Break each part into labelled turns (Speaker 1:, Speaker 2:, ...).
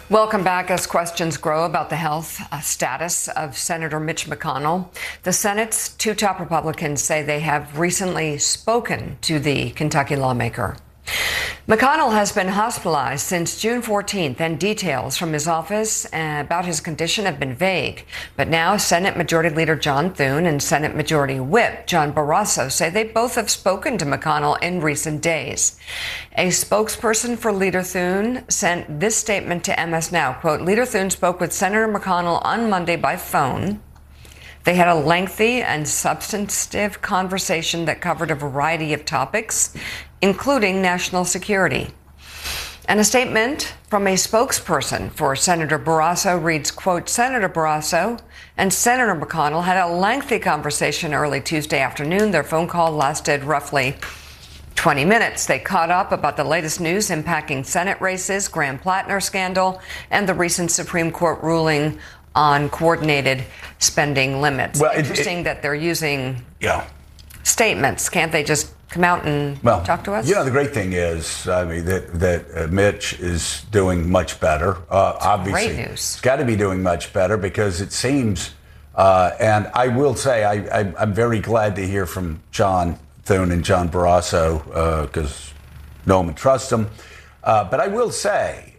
Speaker 1: Welcome back. As questions grow about the health status of Senator Mitch McConnell, the Senate's two top Republicans say they have recently spoken to the Kentucky lawmaker. McConnell has been hospitalized since June 14th, and details from his office about his condition have been vague. But now Senate Majority Leader John Thune and Senate Majority Whip John Barrasso say they both have spoken to McConnell in recent days. A spokesperson for Leader Thune sent this statement to MS Now, quote, "Leader Thune spoke with Senator McConnell on Monday by phone. They had a lengthy and substantive conversation that covered a variety of topics, including national security." And a statement from a spokesperson for Senator Barrasso reads, quote, "Senator Barrasso and Senator McConnell had a lengthy conversation early Tuesday afternoon. Their phone call lasted roughly 20 minutes. They caught up about the latest news impacting Senate races, Graham Plattner scandal, and the recent Supreme Court ruling on coordinated spending limits." Well, interesting that they're using statements. Can't they just come out and talk to us?
Speaker 2: You know, the great thing is, I mean, that Mitch is doing much better. Obviously,
Speaker 1: great news.
Speaker 2: It's got to be doing much better because it seems, and I will say, I'm very glad to hear from John Thune and John Barrasso because know them and trust them. But I will say,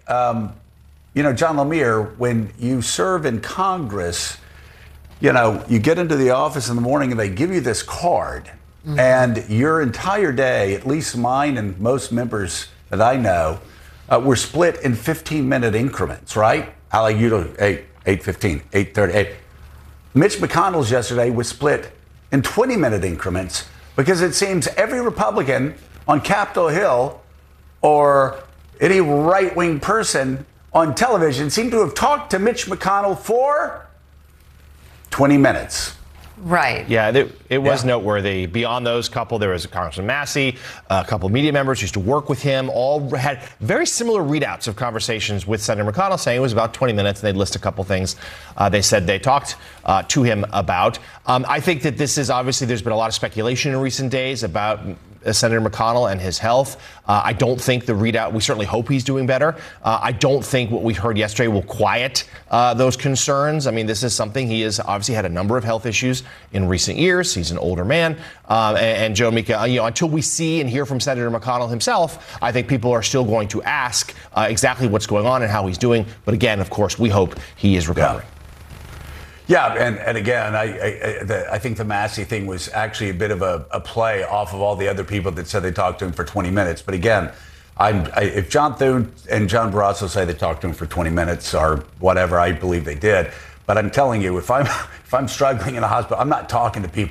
Speaker 2: you know, John Lemire, when you serve in Congress, you know, you get into the office in the morning and they give you this card. Mm-hmm. And your entire day, at least mine and most members that I know, were split in 15-minute increments, right? I like you to 8:15, 8:30. Mitch McConnell's yesterday was split in 20-minute increments because it seems every Republican on Capitol Hill or any right-wing person on television seemed to have talked to Mitch McConnell for 20 minutes.
Speaker 1: Right.
Speaker 3: Yeah, it was noteworthy. Beyond those couple, there was Congressman Massey, a couple of media members who used to work with him, all had very similar readouts of conversations with Senator McConnell, saying it was about 20 minutes, and they'd list a couple things they said they talked to him about. I think that this is obviously, there's been a lot of speculation in recent days about Senator McConnell and his health. I don't think the readout, we certainly hope he's doing better. I don't think what we heard yesterday will quiet those concerns. I mean, this is something, he has obviously had a number of health issues in recent years. He's an older man. And Joe Mika, you know, until we see and hear from Senator McConnell himself, I think people are still going to ask exactly what's going on and how he's doing. But again, of course, we hope he is recovering.
Speaker 2: Yeah, and again, I think the Massey thing was actually a bit of a play off of all the other people that said they talked to him for 20 minutes. But again, if John Thune and John Barrasso say they talked to him for 20 minutes or whatever, I believe they did. But I'm telling you, if I'm struggling in a hospital, I'm not talking to people